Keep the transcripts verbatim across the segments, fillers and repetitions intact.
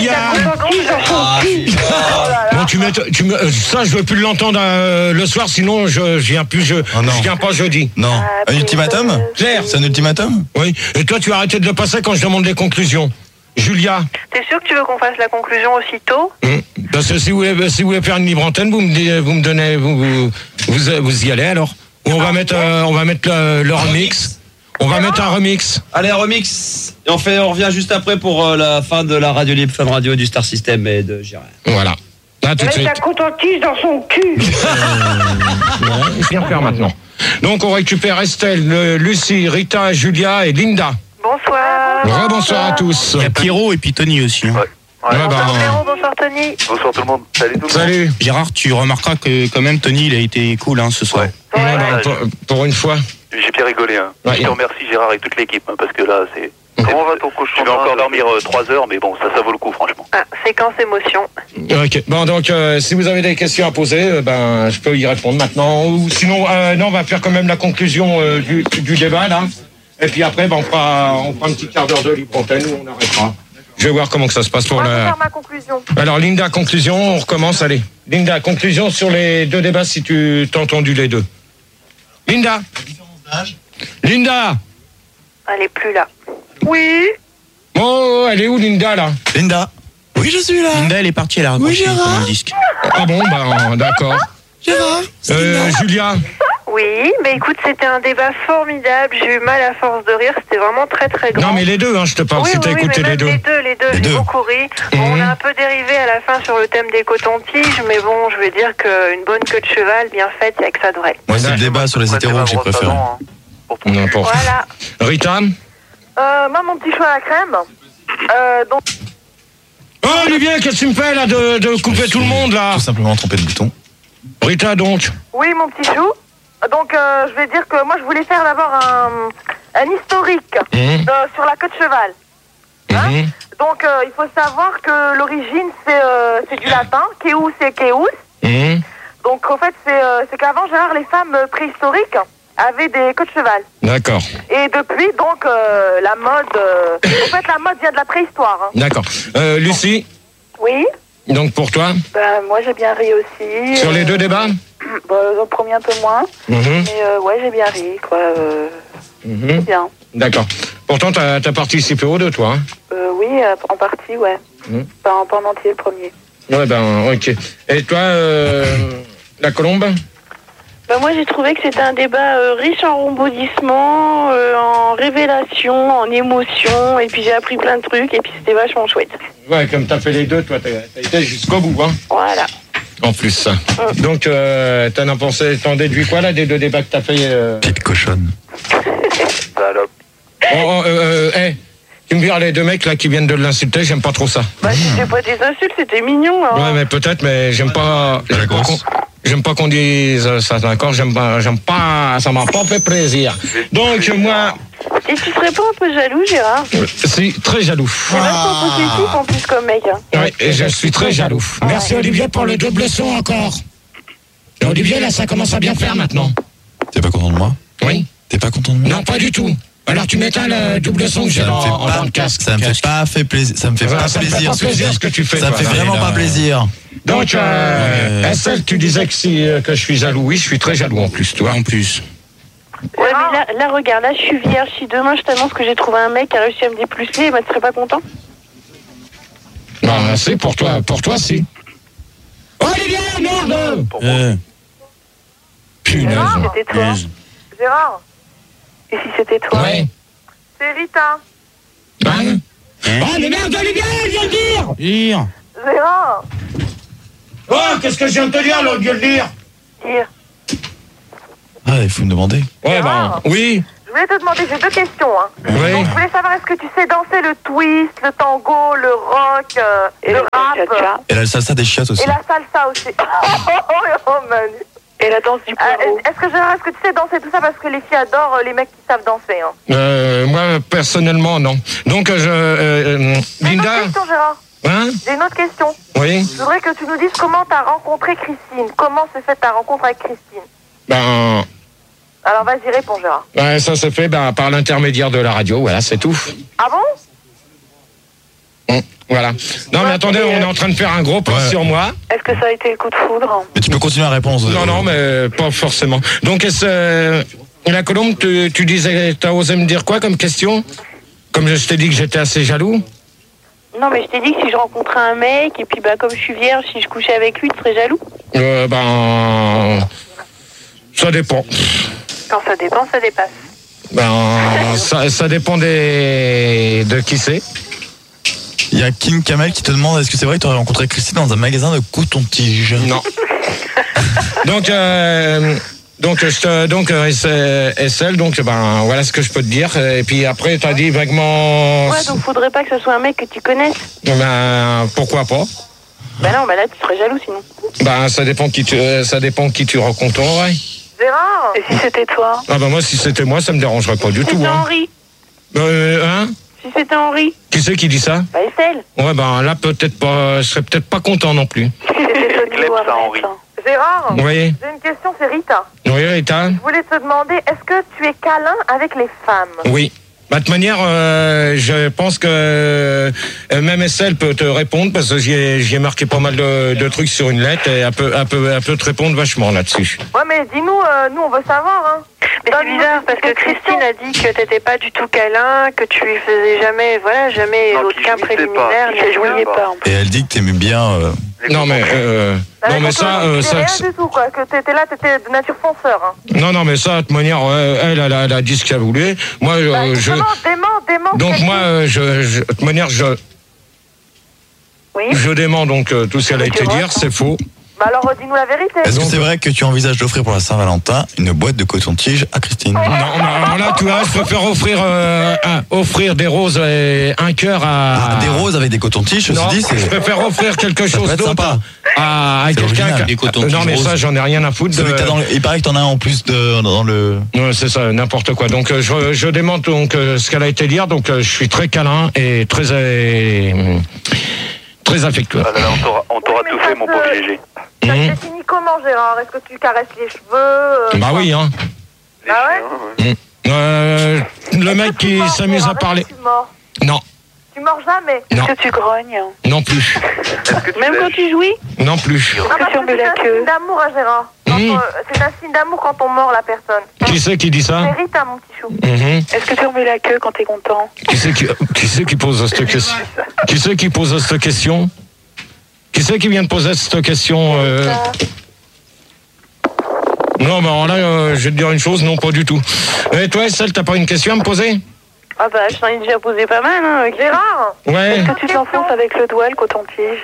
Julia. Bon, tu mets, tu me, ça, je veux plus l'entendre euh, le soir, sinon je, je viens plus, je, Oh non. je viens pas jeudi. Non. Un ultimatum ? Claire. C'est un ultimatum ? Oui. Et toi, tu as arrêté de le passer quand je demande les conclusions. Julia. T'es sûr que tu veux qu'on fasse la conclusion aussitôt ? Hum. Parce que si vous voulez, si vous voulez faire une libre antenne, vous me, dites- vous me donnez, vous, vous, vous, vous y allez alors. Ou on va mettre, euh, on va mettre le, le remix. On va mettre un remix. Allez, remix. Et on fait, on revient juste après pour euh, la fin de la radio libre, fin de radio du Star System et de Gérard. Voilà. Là, tout de suite. Mets ta coton-tige dans son cul. Non, je viens faire maintenant. Donc, on récupère Estelle, le- Lucie, Rita, Julia et Linda. Bonsoir. Rebonsoir à tous. Il y a Pierrot et puis Tony aussi. Hein. Ouais. Ouais, Bonsoir ben, Pierrot, bonsoir Tony. Bonsoir tout le monde. Salut tout le monde. salut. Gérard, tu remarqueras que quand même Tony, il a été cool hein, ce soir. Ouais. Ouais, Ouais. ben, pour, pour une fois. J'ai bien rigolé. Hein. Ouais. Je te remercie Gérard et toute l'équipe hein, parce que là c'est. Comment va ton cochon? Je vais encore dormir trois heures, mais bon, ça, ça vaut le coup, franchement. Ah, séquence émotion. Ok. Bon, donc, euh, si vous avez des questions à poser, euh, ben, je peux y répondre maintenant. Ou sinon, euh, non, on va faire quand même la conclusion euh, du, du débat, là. Et puis après, ben, on fera, on fera un petit quart d'heure de libre antenne où on arrêtera. Je vais voir comment que ça se passe pour Moi, je vais la... faire ma conclusion. Alors, Linda, conclusion, on recommence, allez. Linda, conclusion sur les deux débats, si tu t'as entendu les deux. Linda. Linda. Elle est plus là. Oui. Oh, elle est où, Linda, là? Linda. Oui, je suis là. Linda, elle est partie, elle a raccroché comme un disque. Ah bon, ben, d'accord. Gérard. Euh, Julia. Oui, mais écoute, c'était un débat formidable. J'ai eu mal à force de rire. C'était vraiment très très grand. Non, mais les deux, hein, je te parle, oui, si oui, t'as oui, écouté mais les même deux. les deux, les deux, Les j'ai deux. beaucoup ri. Bon, Mhm. on a un peu dérivé à la fin sur le thème des cotons-tiges, mais bon, je vais dire qu'une bonne queue de cheval bien faite, il n'y a que ça de vrai. Moi, c'est le débat sur les hétéros que j'ai préféré. N'importe. Voilà. Rita. Euh, moi, mon petit choix à la crème. Euh, donc, Oh, Olivier, qu'est-ce que tu me fais, là, de, de couper tout le monde, là? Tout simplement tromper le bouton. Rita, donc. oui, mon petit chou. Donc, euh, je vais dire que moi, je voulais faire d'abord un, un historique Mhm. euh, sur la queue de cheval. Hein Mhm. Donc, euh, il faut savoir que l'origine, c'est euh, c'est du latin. Keus et Keus. Mhm. Donc, en fait, c'est euh, c'est qu'avant, Gérard, les femmes euh, préhistoriques avaient des queues de cheval. D'accord, Et depuis, donc, euh, la mode... euh, en fait, la mode vient de la préhistoire. Hein. d'accord. Euh, Lucie, Oui, donc pour toi, ben, moi, j'ai bien ri aussi. sur les Euh, deux débats? bah, le premier, un peu moins. Mhm. Mais euh, ouais, j'ai bien ri, quoi. Euh, Mhm. bien. D'accord. Pourtant, t'as as participé aux deux, toi. Hein? Euh, oui, euh, en partie, ouais. Mhm. Pas, en, pas en entier, le premier. Ouais, ben, ok. Et toi, euh, la colombe? Bah moi j'ai trouvé que c'était un débat euh, riche en rebondissements, euh, en révélations, en émotions, et puis j'ai appris plein de trucs, et puis c'était vachement chouette. Ouais, comme t'as fait les deux, toi, t'as t'as été jusqu'au bout, hein? Voilà. En plus, ça. Donc, euh, t'en as pensé, t'en déduis quoi, là, des deux débats que t'as fait euh... Petite cochonne. Salope. Oh, oh, euh, euh, hey, tu me vires les deux mecs, là, qui viennent de l'insulter, j'aime pas trop ça. Bah c'était pas des insultes, c'était mignon. Hein. Ouais, mais peut-être, mais j'aime pas... La J'aime pas grosse. qu'on- j'aime pas qu'on dise ça, d'accord? J'aime pas, j'aime pas... Ça m'a pas fait plaisir. Donc, moi... Et tu serais pas un peu jaloux, Gérard? euh, Si, très jaloux. C'est vachement positif en plus comme mec. Hein. Oui, et je suis très jaloux. Merci Olivier pour le double son encore. Et Olivier, là, ça commence à bien faire maintenant. T'es pas content de moi? Oui? T'es pas content de moi? Non, pas du tout. Alors tu m'éteins le double son que j'ai Ça me dans, fait en- pas, dans le casque. ça me fait pas fait plaisir. Ça me fait Ouais, pas ça me fait plaisir pas ce que tu plaisir dis. ce que tu fais, Ça me toi. fait vraiment Ouais, là, pas plaisir. Donc, euh, Ouais. Estelle, tu disais que, si, euh, que je suis jaloux. Oui, je suis très jaloux en plus, toi. En plus. Ouais, mais là, là, regarde, là, je suis vierge. Si demain je t'annonce que j'ai trouvé un mec qui a réussi à me déplucer, bah, tu serais pas content? Non, c'est pour toi, pour toi, si. Olivier, merde! Euh, Punaise. C'était toi. punaise. Gérard. Et si c'était toi? Ouais. C'est Rita. Hein? Hein? Oh, mais merde, Olivier, il vient de dire! Dire. Gérard. Oh, qu'est-ce que je viens de te dire, là, au lieu de dire? Dire. Ah, il faut me demander. Ouais, ben, oui. Je voulais te demander, j'ai deux questions. Hein. Oui. Donc, je voulais savoir, est-ce que tu sais danser le twist, le tango, le rock, euh, Et le le rap cha-cha. Et la salsa des chiottes aussi. et la salsa aussi? Oh, Manu. Et la danse du Euh, poireau. est-ce que Gérard, est-ce que tu sais danser tout ça parce que les filles adorent euh, les mecs qui savent danser hein. Euh, moi, personnellement, non. Donc, euh, je... euh, euh, J'ai une Linda? autre question, Gérard. Hein? J'ai une autre question. Oui? Je voudrais que tu nous dises comment tu as rencontré Christine. Comment s'est faite ta rencontre avec Christine? Ben... Alors vas-y, réponds, Gérard. Ouais, ça se fait ben, par l'intermédiaire de la radio, voilà, c'est tout. Ah bon? Hum, Voilà. Non, mais attendez, on est en train de faire un gros point Ouais. sur moi. Est-ce que ça a été le coup de foudre? Mais tu peux continuer la réponse. Non, non, mais pas forcément. Donc, est-ce, euh, la Colombe, tu, tu disais, t'as osé me dire quoi comme question? Comme je t'ai dit que j'étais assez jaloux? Non, mais je t'ai dit que si je rencontrais un mec, et puis bah comme je suis vierge, si je couchais avec lui, tu serais jaloux? Euh, ben, ça dépend. Quand ça dépend, ça dépasse. Ben, ça, ça dépend des, de qui c'est. Il y a King Kamel qui te demande est-ce que c'est vrai que tu aurais rencontré Christine dans un magasin de coton-tige? Non. Donc, euh, donc, je te, donc euh, S L, donc ben voilà ce que je peux te dire. Et puis après, tu as dit vaguement. Ouais, donc faudrait pas que ce soit un mec que tu connaisses. Ben pourquoi pas? Bah non, bah là tu serais jaloux sinon. Ben ça dépend qui tu, ça dépend qui tu rencontrerais. Gérard, Et si c'était toi? Ah ben moi si c'était moi, ça me dérangerait pas du Si tout. c'était Hein. Henri? Euh, hein? Si c'était Henri? Qui c'est qui dit ça? Bah Estelle. Ouais ben là peut-être pas, je serais peut-être pas content non plus. Si c'était Tony Clem, ou ça, Arlette, Henri. hein. Gérard, Oui, j'ai une question, c'est Rita. oui Rita. Je voulais te demander, est-ce que tu es câlin avec les femmes? Oui. Bah, de toute manière, euh, je pense que euh, même S L peut te répondre parce que j'y ai, j'y ai marqué pas mal de, de trucs sur une lettre et elle peut, elle peut, elle peut te répondre vachement là-dessus. Ouais, mais dis-nous, euh, nous on veut savoir, hein. Mais c'est bizarre parce que Christine a dit que t'étais pas du tout câlin, que tu lui faisais jamais, voilà, jamais Non, aucun qu'il jouissait préliminaire, pas. ni Je rien. jouiais pas en plus. Et elle dit que t'aimais bien. euh, Non mais, euh, non mais ça, euh, ça, rien du tout, quoi, que t'étais là, t'étais de nature fonceur, hein. non non mais ça, de toute manière, euh, elle, elle, a- elle a dit ce qu'elle voulait. Moi, euh, Bah, je, justement, dément, dément. donc qu'elle moi, dit. euh, je, je, de toute manière, je, Oui. je dément donc euh, tout ce qu'elle a été dire, c'est faux. Bah alors, dis-nous la vérité. Est-ce que Donc- c'est vrai que tu envisages d'offrir pour la Saint-Valentin une boîte de coton-tige à Christine? Non, mais alors là, tu vois, je préfère offrir, euh, un- offrir des roses et un cœur à. Ah, des roses avec des cotons-tiges, je me Non, suis dit, je c'est. préfère offrir quelque Ça peut chose être d'autre sympa. à, à C'est quelqu'un original, qui- des cotons-tiges Non mais ça roses. j'en ai rien à foutre. Celui de- que t'as dans le- Il paraît que t'en as un en plus de, dans le. Ouais, c'est ça, n'importe quoi. Donc euh, je, je démente donc euh, ce qu'elle a été dire. Donc euh, je suis très câlin et très euh, très affectueux. Ah là là, on t'aura, on t'aura Oui, mais tout ça fait, mon se- pauvre Gégé. Ça Mhm. se définit comment, Gérard? Est-ce que tu caresses les cheveux euh, Bah oui hein. Ah ouais? Euh, le mec qui mords, s'amuse à Gérard? parler. Est-ce que tu mords? Non, Tu mords jamais? non, Est-ce que tu grognes? non plus, Est-ce que tu Même lèches quand tu jouis? non plus. Non, que parce tu que remets c'est la un queue? signe d'amour, hein, Gérard. Quand Mhm. on- C'est un signe d'amour quand on mord la personne. Qui c'est qui dit ça? C'est Rita, mon petit chou. Mhm. Est-ce que tu remets la queue quand t'es content? Qui c'est qui, qui c'est qui pose cette question? Qui c'est qui pose cette question? Qui c'est qui vient de poser cette question? euh, Non, mais alors là, euh, je vais te dire une chose, non, pas du tout. Et toi, Estelle, t'as pas une question à me poser? Ah bah je t'en ai déjà posé pas mal hein. avec- Gérard, Ouais. Est-ce que tu t'enfonces avec le doigt le coton-tige?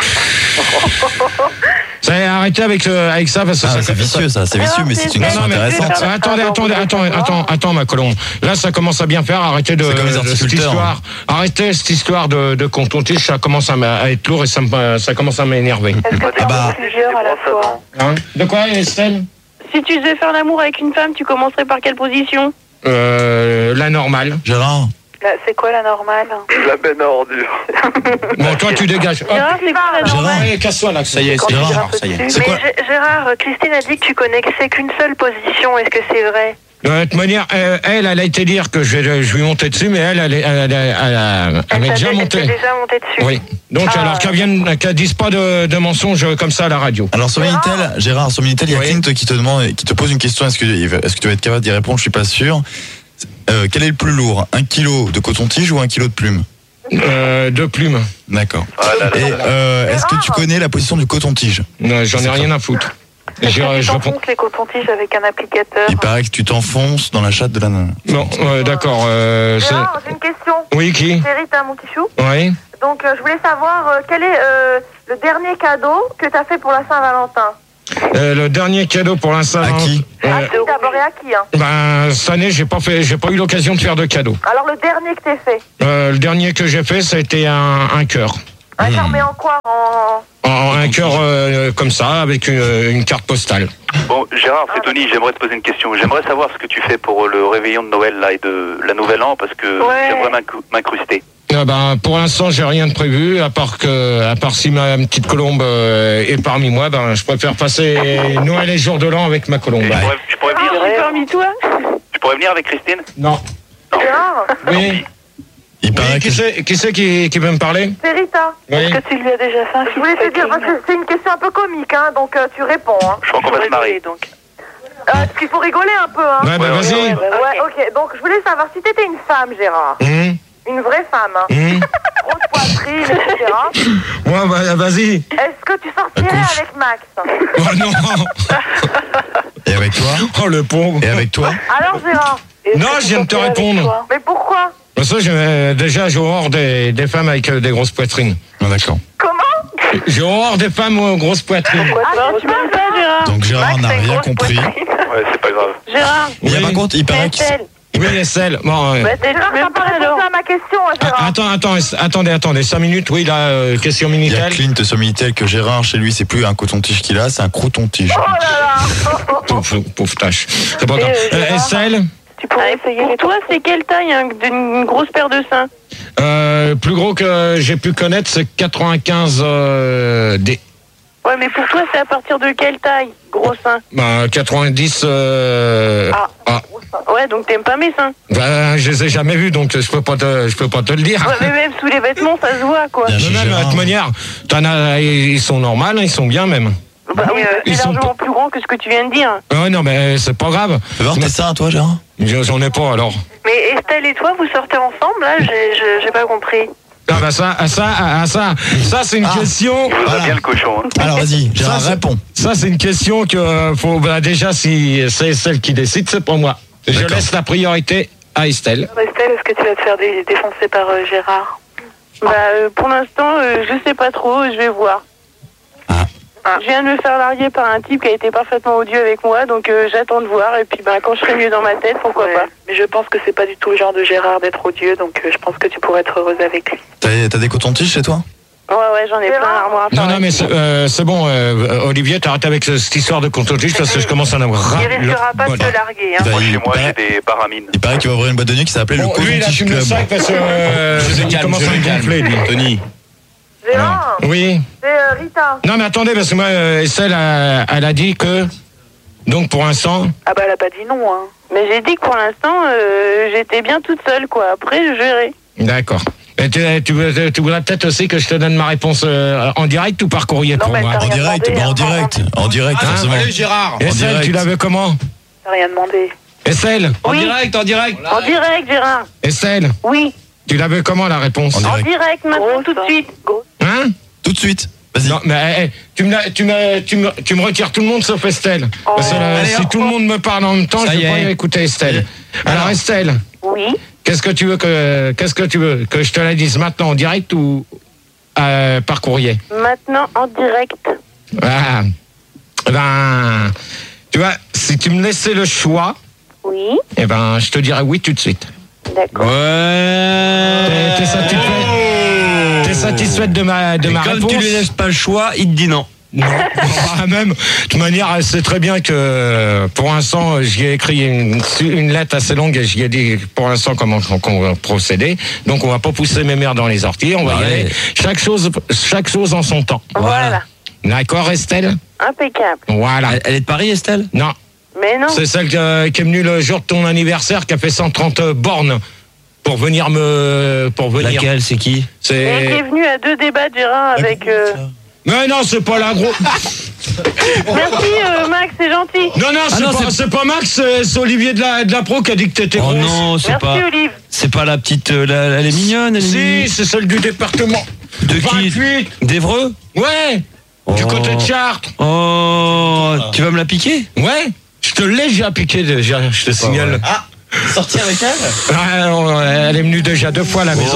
Ça, arrêtez avec, euh, avec ça, parce que Ah, ça, c'est vicieux ça, c'est vicieux, mais c'est une Non, question non, mais intéressante. attends, attendez, attendez, attends, attends, attends, ma colombe. Là, ça commence à bien faire. Arrêtez de, C'est comme les de cette horticulteurs, histoire. Arrêtez cette histoire de, de coton-tige. Ça commence à, m'a- à être lourd et ça, me, ça commence à m'énerver. Est-ce que tu Ah en bah. fais plusieurs à la fois? Hein? De quoi, Estelle? Si tu devais faire l'amour avec une femme, tu commencerais par quelle position? euh, La normale. Gérard, Là, c'est quoi la normale? La benne à ordures. Bon, toi, tu dégages. Hop. Gérard, c'est quoi la Gérard. normale? Allez, casse-toi là. Ça y est, Quand c'est tu Gérard, grimpes ça y est. dessus. C'est mais quoi Gé- Gérard, Christine a dit que tu connaissais qu'une seule position. Est-ce que c'est vrai? De toute manière, euh, elle, elle a été dire que je vais, je vais monter dessus, mais elle, elle, est- elle, elle, elle, elle, elle m'est t'a- déjà elle montée. t'est déjà montée dessus. Oui. Donc, Ah. alors qu'elle vienne, qu'elle dise pas de, de mensonges comme ça à la radio. alors sur Minitel, Gérard, sur Minitel, il y a Oui. Clint qui te demande, qui te pose une question. Est-ce que, est-ce que tu vas être capable d'y répondre? Je suis pas sûr. Euh, quel est le plus lourd, un kilo de coton-tige ou un kilo de plume? Euh, deux plumes. D'accord. Ah là là. Et euh, est-ce que tu connais la position du coton-tige? Non, j'en ai rien à foutre. Est-ce Je, que tu je réponds. t'enfonces les cotons-tiges avec un applicateur? Il paraît que tu t'enfonces dans la chatte de la nana. Non, euh, d'accord. Euh, c'est- Gérard, j'ai une question. oui, qui? C'est Rita, mon petit chou. Oui. Donc, euh, je voulais savoir euh, quel est euh, le dernier cadeau que tu as fait pour la Saint-Valentin. Euh, le dernier cadeau pour l'instant. À qui? euh, Ah, qui d'abord et à qui, hein? Ben, cette année, j'ai pas fait, j'ai pas eu l'occasion de faire de cadeau. Alors, le dernier que t'aies fait, Euh, le dernier que j'ai fait, ça a été un, un cœur. un Hmm. cœur, mais en quoi? En... En- Un cœur euh, comme ça, avec une, une carte postale. Bon, Gérard, c'est Tony, j'aimerais te poser une question. J'aimerais savoir ce que tu fais pour le réveillon de Noël là, et de la Nouvelle An, parce que Ouais. j'aimerais m'incru- m'incruster. Ah ben, pour l'instant, j'ai rien de prévu, à part que, à part si ma petite colombe euh, est parmi moi, ben, je préfère passer Noël et jour de l'an avec ma colombe. Et je, pourrais, je pourrais Ah, venir, je suis parmi toi? je pourrais venir avec Christine? Non. Non. Gérard, Oui. Il paraît Oui, qui que- c'est qui, c'est qui, qui veut me parler? C'est Rita. Oui. Est-ce que tu lui as déjà fait un Je voulais te dire, parce que c'est une question un peu comique, hein, donc euh, tu réponds. Hein. Je crois qu'on va se marier. donc. Euh, parce qu'il faut rigoler un peu. Hein. Ouais, bah Ouais, vas-y. Ouais, ok. Donc je voulais savoir si t'étais une femme, Gérard. Hum, Une vraie femme. Hein. hum. Grosse poitrine, et cetera. Ouais, bah, vas-y. Est-ce que tu sortirais Accouche. avec Max? Oh non. Et avec toi Oh le pauvre. Et avec toi Alors Gérard? Non, je viens de te répondre. Mais pourquoi? Parce que j'ai, euh, déjà, j'ai horreur des, des femmes avec euh, des grosses poitrines. Ah, d'accord. Comment? J'ai horreur des femmes aux grosses poitrines. Ah, tu m'aimes pas, Gérard? Donc Gérard n'a rien compris. Ouais, c'est pas grave. Gérard, Mais Oui. par contre, il paraît que. Estelle. Oui, Estelle. Bon, euh, Bah, t'es Gérard, t'as même pas pas répondu alors. à ma question, hein, ah, Gérard. attends, attends, est- attendez, attendez, cinq minutes. Oui, là, euh, question Il y a Minitel. Clint sur Minitel que Gérard, chez lui, c'est plus un coton-tige qu'il a, c'est un croton-tige. Oh là là. Pauvre, pauvre tâche. C'est pas Et, grave. euh, Euh, Gérard Estelle, Tu pourrais essayer. Pour toi, c'est quelle taille hein, d'une grosse paire de seins? euh, plus gros que j'ai pu connaître, c'est quatre-vingt-quinze euh, D. Ouais, mais pour toi, c'est à partir de quelle taille? Gros seins. Bah, quatre-vingt-dix. Euh, Ah. ah. Ouais, donc t'aimes pas mes seins. Bah, je les ai jamais vus, donc je peux pas te, je peux pas te le dire. Ouais, mais même sous les vêtements, ça se voit, quoi. Bien Mais chez même, de Gérard. toute manière, t'en as, ils sont normaux, ils sont bien même. Bah oui, Ils c'est sont largement plus grand que ce que tu viens de dire. Ouais, non, mais c'est pas grave. Fais voir tes seins, toi, Gérard J'en ai pas alors. Mais Estelle et toi, vous sortez ensemble, là? J'ai- j'ai j'ai pas compris. Ah bah ça, ah ça, ah ça, ça c'est une Ah. question. Il vous a Voilà. bien le cochon. Hein. Alors vas-y, Gérard, Ça, c'est- réponds. Ça c'est une question que euh, faut bah, déjà si c'est celle qui décide, c'est pas moi. Je D'accord. laisse la priorité à Estelle. Estelle, est-ce que tu vas te faire dé- défoncer par euh, Gérard? Bah, euh, pour l'instant, euh, je sais pas trop, je vais voir. Ah. Je viens de me faire larguer par un type qui a été parfaitement odieux avec moi, donc euh, j'attends de voir, et puis bah, quand je serai mieux dans ma tête, pourquoi pas. Mais je pense que c'est pas du tout le genre de Gérard d'être odieux, donc euh, je pense que tu pourrais être heureuse avec lui. T'as t'as des cotons-tiges chez toi Ouais, ouais, j'en ai plein à l'armoire. Non, non, mais c'est euh, c'est bon, euh, Olivier, t'arrêtes avec ce- cette histoire de compte-tige parce que je commence à en avoir ras Il risquera le pas de bol. se larguer, hein. Bah, Moi, il, chez moi, j'ai paraît, des paramines. il paraît qu'il va ouvrir une boîte de nuit qui s'appelait Bon, le lui, là, coton-tige tu me le club. sacs parce que euh, Je il calme, commence je à me calme. gonfler, lui. Tony. Gérard, Oui. c'est euh, Rita. Non, mais attendez, parce que moi, euh, Estelle, a- elle a dit que, donc pour l'instant, Ah bah elle a pas dit non, hein. Mais j'ai dit que pour l'instant, euh, j'étais bien toute seule, quoi. Après, je verrai. d'accord. Et tu, tu, veux- tu voudrais peut-être aussi que je te donne ma réponse euh, en direct ou par courrier Non, pour mais moi t'as En rien direct, demandé, bah, en hein. direct, en direct, Ah, forcément. Allez, Gérard. En Estelle, direct. tu l'avais comment? T'as rien demandé. Estelle, En Oui. direct, en direct. En direct, Gérard. Estelle, Oui. tu l'avais comment la réponse? En En direct. direct, maintenant, Grosse, tout de hein. suite. Hein? Tout de suite. Vas-y. Non, mais eh, eh, tu, me, la- tu, me, tu, me, tu me retires tout le monde sauf Estelle. Parce que euh, Allez, si hop, tout le monde me parle en même temps, Ça je y ne vais est. pas écouter Estelle. Alors Estelle, Oui. qu'est-ce que tu veux que qu'est-ce que tu veux que je te la dise maintenant en direct ou euh, par courrier? Maintenant, en direct. Ah, ben, tu vois, si tu me laissais le choix, Oui. eh ben, je te dirais oui tout de suite. D'accord. Ouais. T'es- t'es satisfait T'es satisfaite de ma de Et ma comme réponse? tu lui laisses pas le choix, il te dit non. Non, bah, même. De toute manière, elle sait très bien que pour l'instant, j'y ai écrit une, une lettre assez longue et j'y ai dit pour l'instant comment on va procéder. Donc, on va pas pousser mes mères dans les orties. On va y Ouais. aller. Chaque chose, chaque chose en son temps. Voilà. D'accord, Estelle? Impeccable. Voilà. Elle, elle est de Paris, Estelle? Non, Mais non. c'est celle que- qui est venue le jour de ton anniversaire, qui a fait cent trente bornes pour venir me, pour venir. Laquelle, c'est qui? Et qui C'est. est venu à deux débats, Gérard, avec... euh, Mais non, c'est pas la grosse. Merci, euh, Max, c'est gentil. Non, non, Ah c'est non, pas, c'est- c'est pas Max, c'est c'est Olivier de la, de la Pro qui a dit que t'étais Oh grosse. non, c'est Merci, pas. Olive. C'est pas la petite. euh, la- elle est mignonne, elle est Si, mignonne. c'est celle du département. De qui? vingt-huit. D'Evreux? Ouais. Du Oh. côté de Chartres. Oh, tu vas me la piquer? Ouais. Je te l'ai déjà piqué déjà, je te signale. Ah, sortir avec elle? Ah, non, elle est venue déjà deux fois à la maison.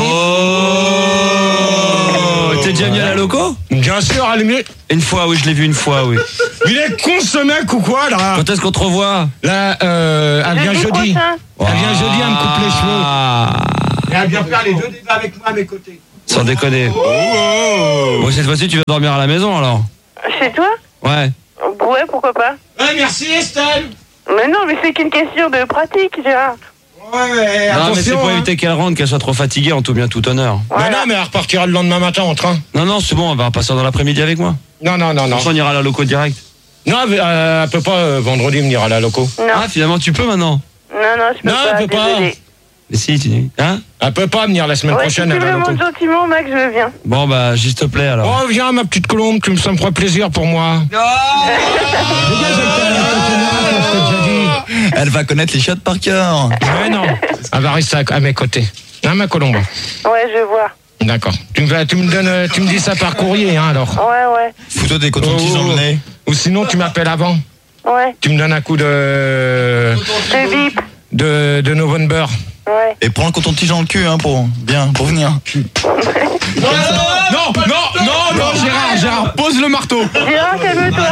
Oh, t'es déjà venu à la loco? Bien sûr, elle est venue. Une fois, oui, je l'ai vu une fois, oui. Il est con ce mec ou quoi là? Quand est-ce qu'on te revoit? Là, euh, elle vient jeudi. prochain. Elle vient jeudi, elle me coupe les cheveux. Ah, Et elle vient faire les deux débats avec moi à mes côtés. sans déconner. Bon, cette fois-ci, tu vas dormir à la maison alors? Chez toi? Ouais. Ouais, pourquoi pas. Ouais, merci Estelle. Mais non, mais c'est qu'une question de pratique, Gérard. Ouais, mais Non, mais c'est attention. pour hein. éviter qu'elle rentre, qu'elle soit trop fatiguée en tout bien tout honneur. Mais Voilà. non, mais elle repartira le lendemain matin en train. Non, non, c'est bon, elle va passer dans l'après-midi avec moi. Non, non, non, non. On ira à la loco direct. Non, mais, euh, elle peut pas euh, vendredi venir à la loco. Non, Ah, finalement, tu peux maintenant. non, non, je peux Non, pas, elle peut pas. désolé. Mais si, tu dis. Hein? Elle peut pas venir la semaine Ouais, prochaine. si tu elle me a le montres gentiment, Max, je viens. Bon, bah, s'il te plaît, alors. Oh, viens, ma petite colombe, tu me- ça me fera plaisir pour moi. Elle va connaître les chiottes par cœur. Ouais, non. Elle va rester à, à mes côtés. Hein, ma colombe? Ouais, je vois. D'accord. Tu me, vas- tu me donnes, euh, tu me dis ça par courrier, hein, alors. Ouais, ouais. Fous-toi des cotons-tiges dans le nez. Ou sinon, tu m'appelles avant. Ouais. Tu me donnes un coup de. Je bip. de, de November. Ouais. Et prends le coton-tige dans le cul, hein, pour, bien, pour venir. Non, non, non, non, non, Gérard, Gérard, pose le marteau. Gérard, calme-toi.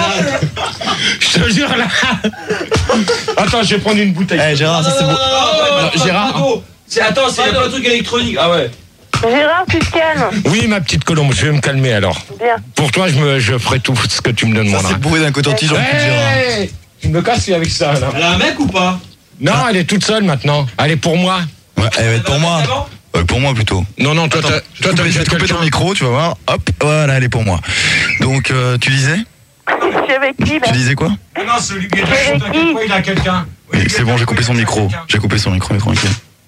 Je te jure, là. Attends, je vais prendre une bouteille. Eh, Gérard, ça c'est beau. Non, Gérard. C'est, attends, c'est pas un truc électronique. Ah ouais. Gérard, tu te calmes. Oui, ma petite colombe, je vais me calmer alors. Bien. Pour toi, je, me, je ferai tout ce que tu me Ça demanderas. c'est le bruit d'un coton-tige dans le cul de Gérard. Hey, tu me casses avec ça, là. Elle a un mec ou pas? Non, elle est toute seule maintenant. Elle est pour moi. Ouais, elle va être pour moi. Euh, pour moi plutôt. Non, non, toi, Attends, t'as- je toi, vais t'as te couper- je vais te couper quelqu'un. ton micro, tu vas voir. Hop, voilà, elle est pour moi. Donc, euh, tu disais Je suis avec qui, là? Tu disais quoi Non, c'est Olivier Avec Dachau, qui t'inquiète pas, il a quelqu'un. Oui, c'est bon, j'ai coupé son micro. J'ai coupé son micro, tranquille.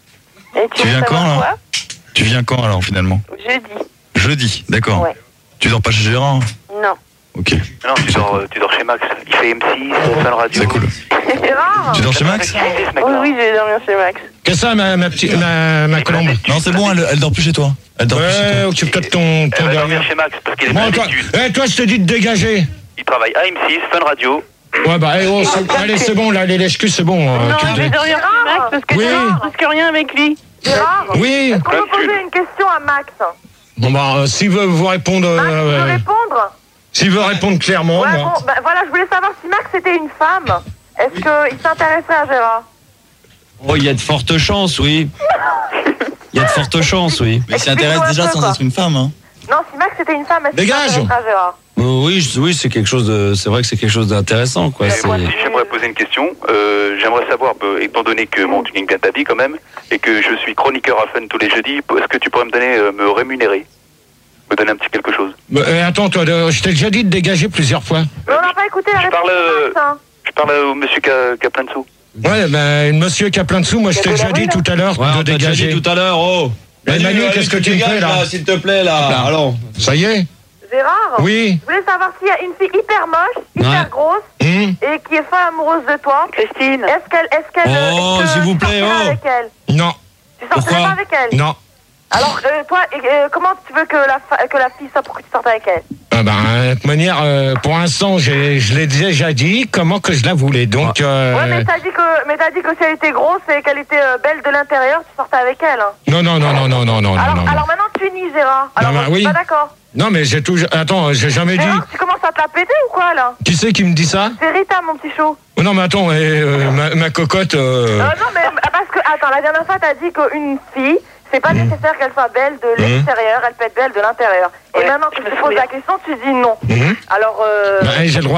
Et Tu veux viens quand, savoir là quoi? Tu viens quand alors finalement Jeudi. Jeudi, d'accord. Ouais. Tu dors pas chez Gérard? Non. Ok, Non, tu dors, euh, tu dors chez Max. Il fait M six, Fun Radio. c'est cool. Gérard? Tu dors chez Max? Activité, ce Oui, mec-là. oui, je vais dormir chez Max. Qu'est-ce que ça, ma, ma petite, ma, ma colombe? Non, c'est bon, elle, elle dort plus chez toi. Elle dort plus chez Ouais, toi. occupe-toi de ton, Elle ton va dormir derrière. chez Max parce qu'il est Bon, mal toi, d'études. eh, toi, je te dis de dégager. Il travaille à M six, Fun Radio. Ouais, bah, eh, oh, c'est- allez, c'est bon, là, les lèche-culs, c'est bon. euh, Non, tu le je vais dis. dormir chez Max parce que Oui. Gérard risque rien avec lui. Gérard, Oui. est-ce qu'on peut poser une question à Max? Bon, bah, euh, s'il veut vous répondre, Max, tu veux euh, répondre? s'il veut répondre clairement, Ouais, moi. bon, bah, voilà, je voulais savoir si Max était une femme. Est-ce qu'il s'intéresserait à Gérard? Oh, il y a de fortes chances, oui. Il y a de fortes chances, oui. Mais il s'intéresse Explique-moi déjà un peu, sans quoi. être une femme, hein. Non, si Max était une femme, est-ce qu'il Dégage. s'intéresserait à Gérard? Euh, oui, je- oui, c'est quelque chose de, c'est vrai que c'est quelque chose d'intéressant, quoi. Et C'est- moi, si j'aimerais poser une question, euh, j'aimerais savoir, euh, étant donné que bon, tu gagnes bien ta vie quand même, et que je suis chroniqueur à Fun tous les jeudis, est-ce que tu pourrais me donner, euh, me rémunérer, me donner un petit quelque chose? Bah, eh, attends, toi, de- je t'ai déjà dit de dégager plusieurs fois. Mais on n'a pas écouté la Je réponse parle, euh, de Max, hein. Je parle au monsieur qui a, qui a plein de sous. Ouais, ben, le monsieur qui a plein de sous, moi, je Il y a t'ai de déjà la dit rue, tout à l'heure Ouais, on de t'a déjà dégager. dit tout à l'heure, oh. Mais Manu, allez, qu'est-ce que tu me dégages, fais, là s'il te plaît, là. Allons. Ça y est? Gérard? Oui. Je voulais savoir s'il y a une fille hyper moche, hyper Ouais. grosse, Hum, et qui est folle amoureuse de toi. Christine. Est-ce qu'elle, est-ce qu'elle, Oh, est-ce que s'il vous tu plaît, sortirais oh. avec elle? Non, Tu sortirais Pourquoi pas avec elle? non. Alors, euh, toi, euh, comment tu veux que la, fa- que la fille soit pour que tu sortes avec elle? Ah ben, de toute manière, euh, pour l'instant, j'ai- je l'ai déjà dit comment que je la voulais. Donc, euh, Ouais, mais t'as dit que, mais t'as dit que si elle était grosse et qu'elle était euh, belle de l'intérieur, tu sortais avec elle. Hein. non, non, non, non, non, non, non, alors, non, non. alors maintenant tu nies, Gérard. Alors, bah je suis oui. pas d'accord. Non, mais j'ai toujours. Attends, j'ai jamais dit. Gérard, tu commences à te la péter ou quoi là? Qui c'est qui me dit ça? C'est Rita, mon petit chou. Oh, non, mais attends, eh, euh, ma, ma cocotte. euh, Euh, non, mais parce que, attends, la dernière fois, t'as dit qu'une fille, c'est pas Mhm. nécessaire qu'elle soit belle de Mhm. l'extérieur, elle peut être belle de l'intérieur. Et Ouais, maintenant que je je me te pose souviens. la question, tu dis non. mhm. Alors, euh. Bah, j'ai le droit.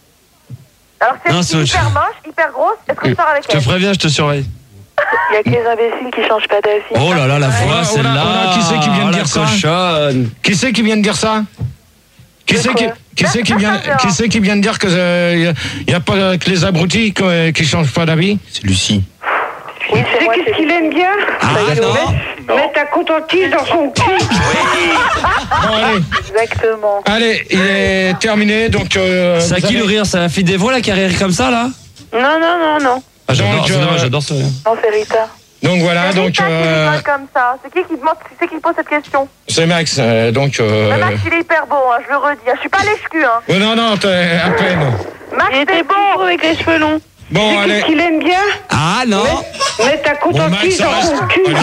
Alors, c'est Non, une fille c'est- hyper moche, hyper grosse, est-ce que tu sors avec Je te elle? préviens, je te surveille. Il y a que les imbéciles qui changent pas d'avis. Oh là là, la voix, Oh, celle-là. oh là, oh là, qui c'est qui vient de Oh, la dire ça cochonne. Qui c'est qui vient de dire ça? Qui De c'est qui, quoi qui c'est qui vient, Gérard. qui c'est qui vient de dire que il n'y a, pas que les abrutis qui, euh, qui changent pas d'avis? C'est Lucie. Oui, c'est moi, qu'est-ce c'est qu'il aime bien? Ah non. Mettre un coton-tige dans son cul. Bon, allez, Exactement. allez, il est terminé, donc. Euh, C'est à vous qui avez- le rire? C'est la fille des voix là qui a rire comme ça là? Non, non, non, non. Ah, j'adore, Donc, c'est euh, dommage, j'adore ça. Non, c'est Rita. Donc voilà, C'est donc Rita qui euh, rigole comme ça. C'est qui qui demande, c'est qui pose cette question? c'est Max, euh, donc. Euh, Mais Max, il est hyper beau, hein, je le redis. Je suis pas lèche-cul, hein. oh, non, non, t'es- à peine. Max, Il t'es était beau. beau avec les cheveux longs. Bon, allez. Qu'est-ce qu'il aime bien? Ah non. Mettre un Bon, Max, coton-tige ça dans reste. son cul. Allez.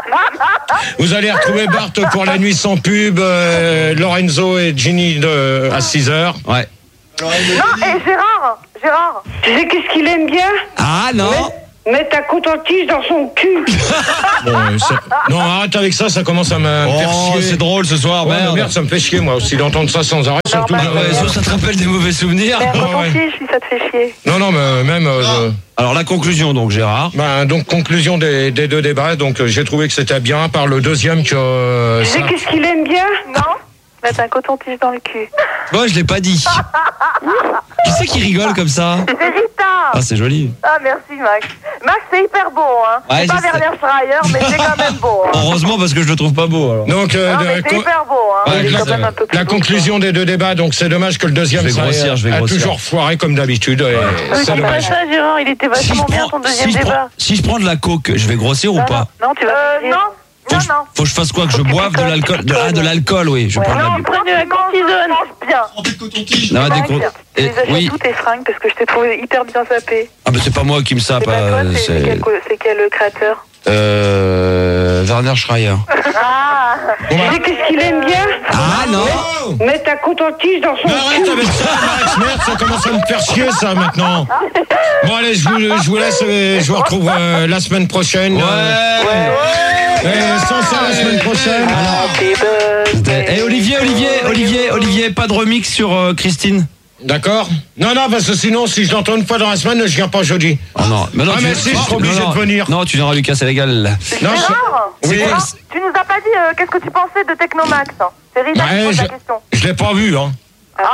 Vous allez retrouver Bart pour la nuit sans pub, euh, Lorenzo et Ginny de, à six heures. Ouais. Non, et Gérard, Gérard. Tu sais qu'est-ce qu'il aime bien? Ah non. Mettre un coton-tige dans son cul. Bon, euh, ça- non, arrête avec ça, ça commence à me me faire Oh, chier. c'est drôle ce soir, Ouais, mais merde. merde, ça me fait chier, moi aussi, d'entendre ça sans arrêt. Surtout bah, le- Ouais, sauf ça te rappelle des mauvais souvenirs. Merde, Ouais, ton ouais. fils, si ça te fait chier. Non, non, mais même. euh, je- Alors la conclusion donc Gérard. Ben, donc, conclusion des, des deux débats. Donc, euh, j'ai trouvé que c'était bien, par le deuxième que. euh, Tu sais ça- qu'est-ce qu'il aime bien? Non. Mettre un coton-tige dans le cul. Moi, je l'ai pas dit. Qui c'est qui rigole comme ça? C'est Rita. Ah, c'est joli. Ah, merci, Max. Max, c'est hyper beau, hein. Ouais, c'est pas je sais. Werner Schreier, mais c'est quand même beau. Hein. Heureusement, parce que je le trouve pas beau, alors. Donc, euh, Non, mais de- c'est co- hyper beau, hein. Ouais, Il est la, quand même un peu plus la beau, conclusion des deux débats, donc c'est dommage que le deuxième Je vais ça grossir, ait- je vais a grossir. toujours foiré comme d'habitude. et Euh, C'est dis pas dommage. ça, Gérard, il était Si je, vachement bien prends, ton deuxième si, je débat. prends, si je prends de la coke, je vais grossir ou Non, pas? non, tu vas. Euh, non, Faut non, que je- non. Faut que je fasse quoi? Que je boive de l'alcool de, Ah, de l'alcool, oui. Je Ouais, prends de non, l'alcool. prends de la cortisone. Mange bien. Non, des Max, co- tu et- les achètes oui. tous tes fringues parce que je t'ai trouvé hyper bien sapé. Ah, mais c'est pas moi qui me sape. C'est pas toi, euh, c'est c'est c'est quel, co- c'est quel créateur? euh, Werner Schreier. Ah. Tu sais qu'est-ce qu'il aime bien? Ah non. Mettre ta coton-tige dans son Mais arrête cul. avec ça, Max, merde, ça commence à me faire chier ça maintenant. Bon allez, je vous, je vous laisse, euh, je vous retrouve euh, la semaine prochaine. Ouais. Euh, et sans ça la semaine prochaine. Et Olivier, Olivier, Olivier, Olivier, pas de remix sur euh, Christine? D'accord. Non, non, parce que sinon, si je l'entends une fois dans la semaine, je viens pas jeudi. Oh non, mais non, Ah, tu mais si, je suis obligé non, non. de venir. Non, tu viendras lui casser la gueule. Non, Gérard, je- oui. Gérard, tu nous as pas dit euh, qu'est-ce que tu pensais de Technomax. Hein. C'est Rita qui Ouais, pose je, la question. je l'ai pas vu, hein.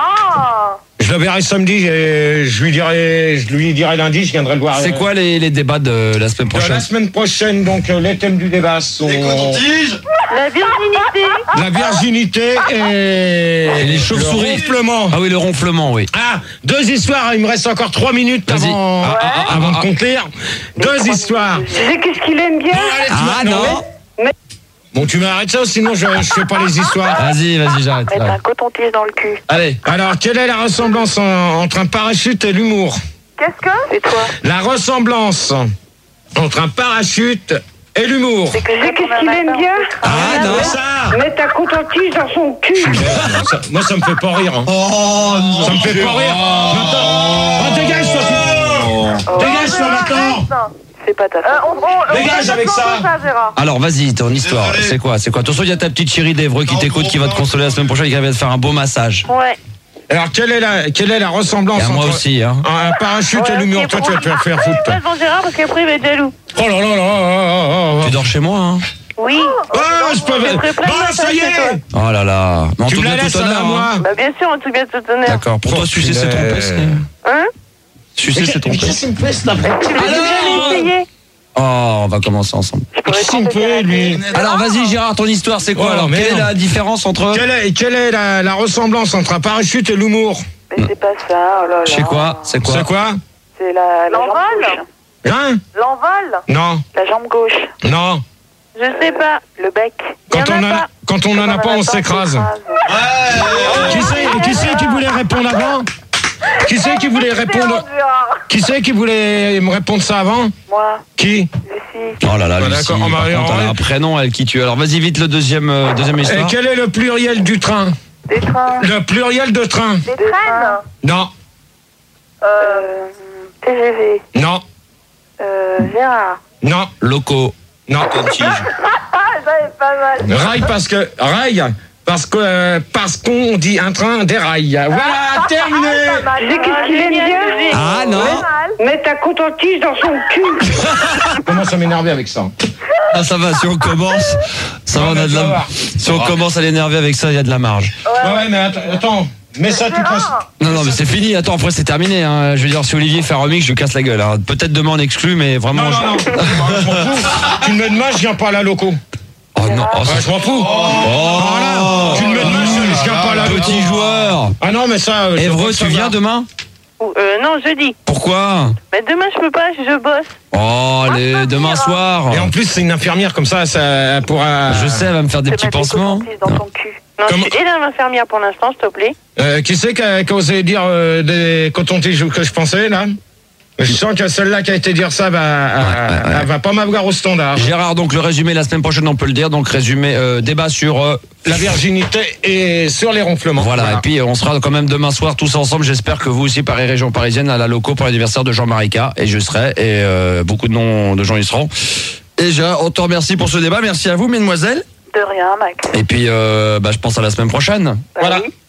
Ah. Je le verrai samedi et je lui dirai, je lui dirai lundi, je viendrai le voir. C'est euh, quoi les, les débats de la semaine de La prochaine? semaine prochaine, donc euh, les thèmes du débat sont La virginité. la virginité et, Et les chauves-souris. le ronflement. Ah oui, le ronflement, oui. Ah, deux histoires, il me reste encore trois minutes Vas-y. avant, Ah, ah, ah, avant ah, de conclure. Deux histoires. Tu sais qu'est-ce qu'il aime bien? Bon, allez, tu Ah m'as- non. Bon, tu m'arrêtes ça, sinon je, je fais pas les histoires. Vas-y, vas-y, j'arrête. Mettre là. un coton-tige dans le cul. Allez. Alors, quelle est la ressemblance en- entre un parachute et l'humour? Qu'est-ce que? C'est toi. La ressemblance entre un parachute et l'humour. C'est que Tu sais qu'est-ce qu'il aime bien? Ah, non, ouais. ça Mettre ta coton-tige dans son cul. Ça- Moi, ça me fait pas rire. Hein. ça me fait pas rire. Maintenant. Oh, dégage-toi, tu- Dégage-toi maintenant. C'est pas ta Euh, faute. on, on, on Dégage on avec ça. de ça, Gérard. Alors, vas-y, ton histoire. C'est quoi? C'est quoi? Attention, il y a ta petite chérie d'Evreux qui t'écoute, qui va te consoler la semaine prochaine et qui va te faire un beau massage. Ouais. Alors, quelle est la, quelle est la ressemblance Et à moi entre aussi, hein. un parachute et Ouais, l'humour? ok, Toi, bon, tu vas te faire faire on foutre. dit pas devant Gérard parce qu'après il va être jaloux. Oh là là là là là là Tu dors chez moi, hein? Oui. Oh, je peux... Je ferai plein de Bon, ça massages y chez est. toi. Oh là là. Mais en Tu tout me la bien laisses tout à honneur, moi. hein. Bah bien sûr, en tout cas, tout honneur. D'accord. Pour toi, sucer, c'est tromper. c'est- Hein? Sucer, c'est tromper. Qu'est-ce qu'il me fait, cet après? Tu veux déjà l'essayer? Oh, on va commencer ensemble. Qu'est-ce qu'il me fait, lui? Alors, vas-y, Gérard, ton histoire, c'est quoi? Oh, Alors, quelle est merde. la différence entre. Quelle est, quelle est la, la ressemblance entre un parachute et l'humour? Mais c'est pas ça, oh là là. Je sais quoi? C'est quoi? C'est quoi? C'est la, la jambe L'envol. gauche. Hein? L'envol? Non, La jambe gauche. non. Je sais pas. Le bec. Quand Y en on, a en a, pas. quand on en a pas, on s'écrase. Qui c'est qui c'est qui voulait répondre avant? Qui c'est qui voulait répondre? Qui c'est qui voulait me répondre ça avant? Moi, Qui? Lucie. Oh là là, Ah, Lucie, d'accord, on par va- contre, on va- elle a un prénom, elle qui tue. Alors, vas-y, vite, le deuxième, euh, deuxième Et histoire. quel est le pluriel du train? Des trains. Le pluriel de train? Des traînes? Non, Euh. Euh, T G V. non, Euh, Gérard. non, Locaux. non. Ah, ça est pas mal. Rail parce que rail parce que euh, parce qu'on dit un train des rails. Voilà, terminé. Pas mal. Tu sais qu'est-ce qu'il aime bien? Ah non. Pas mal. Mettre ta coton-tige dans son cul. Commence à m'énerver avec ça. Ah, ça va, si on commence, ça va, on a de Tu vas la. voir. Si on commence à l'énerver avec ça, il y a de la marge. Ouais, ouais, mais attends, attends, mets ça tout passe. Gérard, Non, non, mais c'est fini. Attends, après, c'est terminé. Hein. Je veux dire, si Olivier fait un remix, je lui casse la gueule. hein. Peut-être demain on exclut, mais vraiment. Non, je- non, non. Je m'en fous. Tu me mets de match, je viens pas à la loco. Oh non, oh, Ouais, ça- je m'en fous. Oh. Voilà. Tu me mets de match, je viens pas à la loco. Petit joueur. Ah non, mais ça. euh, je Évreux, veux tu savoir. viens demain? Ou, euh, non, jeudi. Pourquoi? Mais demain, je peux pas, je bosse. Oh, je allez, peux demain venir, hein. soir. Et en plus, c'est une infirmière comme ça, ça pourra. Je sais, elle va me faire des C'est petits mettre des pansements. cotons-tiges dans Non. ton cul. Non, Comment- je suis aidée infirmière pour l'instant, s'il te plaît. Euh, qui c'est qui a, qui a osé dire euh, des cotons-tiges que je pensais là? Je sens que celle-là qui a été dire ça va, ouais, ouais. elle va pas m'avoir au standard. Gérard, donc le résumé la semaine prochaine, on peut le dire. Donc résumé, euh, débat sur. euh, La virginité et sur les ronflements. Voilà. Et puis euh, on sera quand même demain soir tous ensemble. J'espère que vous aussi, Paris Région Parisienne, à la loco pour l'anniversaire de Jean-Marie K. Et je serai. Et euh, beaucoup de noms de gens y seront. Et Gérard, on te remercie pour ce débat. Merci à vous, mesdemoiselles. De rien, Max. Et puis, euh, bah, je pense à la semaine prochaine. Bah Voilà. oui.